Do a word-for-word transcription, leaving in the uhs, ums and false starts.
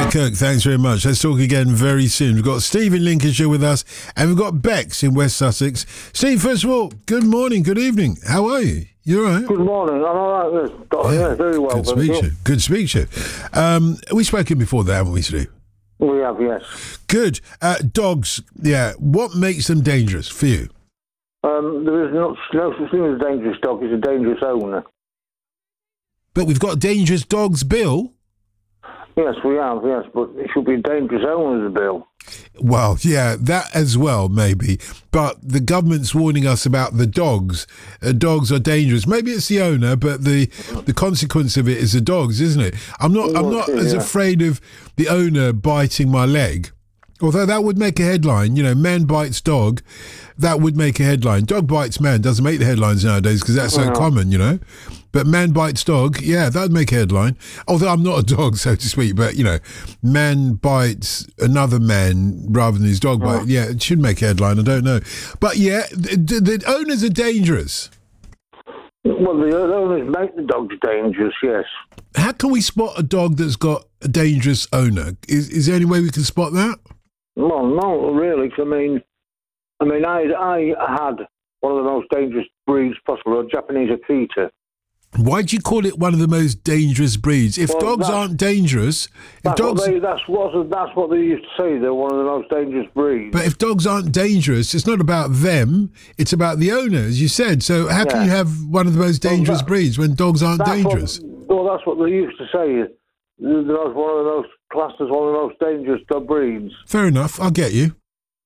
Kirk, thanks very much. Let's talk again very soon. We've got Steve in Lincolnshire with us, and we've got Bex in West Sussex. Steve, first of all, good morning, good evening. How are you? You all right? Good morning. I'm all right. Yes, yeah, yeah, very well. Good speak to you. Good speak to you. Um, we've spoken before that, haven't we, Steve? We have, yes. Good. Uh, dogs, yeah. What makes them dangerous for you? Um, there is no, no such thing as a dangerous dog. It's a dangerous owner. But we've got dangerous dogs, Bill. Yes, we have, yes, but it should be a dangerous owner's bill. Well, yeah, that as well, maybe. But the government's warning us about the dogs. Uh, dogs are dangerous. Maybe it's the owner, but the the consequence of it is the dogs, isn't it? I'm not. I'm not as afraid of the owner biting my leg. Although that would make a headline, you know, man bites dog, that would make a headline. Dog bites man doesn't make the headlines nowadays because that's so No. common, you know. But man bites dog, yeah, that would make a headline. Although I'm not a dog, so to speak, but, you know, man bites another man rather than his dog bite. Yeah, it should make a headline, I don't know. But, yeah, the, the owners are dangerous. Well, the owners make the dogs dangerous, yes. How can we spot a dog that's got a dangerous owner? Is, is there any way we can spot that? Well, no, really. 'Cause I mean, I mean, I I had one of the most dangerous breeds possible, a Japanese Akita. Why do you call it one of the most dangerous breeds? If Well, dogs that's- aren't dangerous, if That's dogs, what they that's what that's what they used to say. They're one of the most dangerous breeds. but if dogs aren't dangerous, it's not about them. It's about the owner, as you said. So how can Yeah. you have one of the most dangerous that- breeds when dogs aren't That's dangerous? What, well, that's what they used to say. They're one of the most classed as one of the most dangerous dog breeds. Fair enough. I'll get you.